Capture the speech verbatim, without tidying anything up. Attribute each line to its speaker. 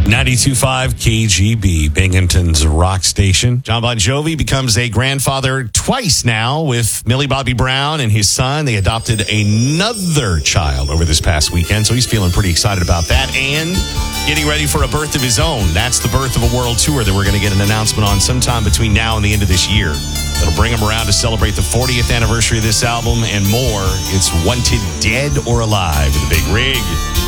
Speaker 1: ninety-two point five K G B, Binghamton's rock station. John Bon Jovi becomes a grandfather twice now with Millie Bobby Brown and his son. They adopted another child over this past weekend, so he's feeling pretty excited about that and getting ready for a birth of his own. That's the birth of a world tour that we're going to get an announcement on sometime between now and the end of this year. That'll bring him around to celebrate the fortieth anniversary of this album and more. It's Wanted Dead or Alive with a big rig.